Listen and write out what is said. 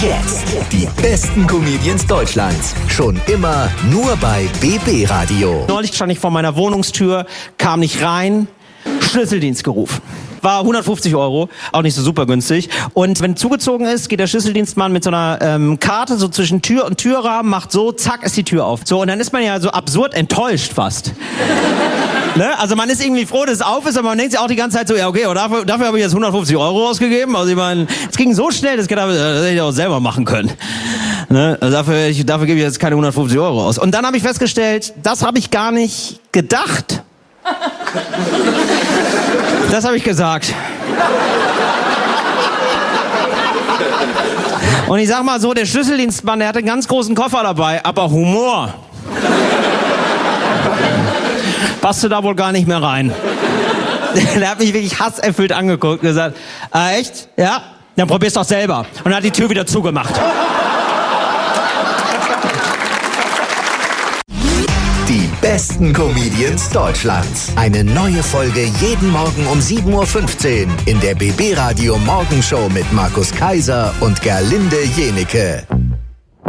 Jetzt die besten Comedians Deutschlands. Schon immer nur bei BB Radio. Neulich stand ich vor meiner Wohnungstür, kam nicht rein, Schlüsseldienst gerufen. War 150 €, auch nicht so super günstig. Und wenn zugezogen ist, geht der Schlüsseldienstmann mit so einer Karte so zwischen Tür und Türrahmen, macht so, zack, ist die Tür auf. So, und dann ist man ja so absurd enttäuscht fast. Ne? Also man ist irgendwie froh, dass es auf ist, aber man denkt sich auch die ganze Zeit so, ja okay, dafür habe ich jetzt 150 € ausgegeben. Also ich meine, es ging so schnell, das hätte ich auch selber machen können. Ne? Also dafür gebe ich jetzt keine 150 € aus. Und dann habe ich festgestellt, das habe ich gar nicht gedacht. Das habe ich gesagt. Und ich sag mal so, der Schlüsseldienstmann, der hatte einen ganz großen Koffer dabei, aber Humor passte da wohl gar nicht mehr rein. Der hat mich wirklich hasserfüllt angeguckt und gesagt, echt? Ja? Dann probier's doch selber. Und hat die Tür wieder zugemacht. Die besten Comedians Deutschlands. Eine neue Folge jeden Morgen um 7:15 Uhr in der BB Radio Morgenshow mit Markus Kaiser und Gerlinde Jenike.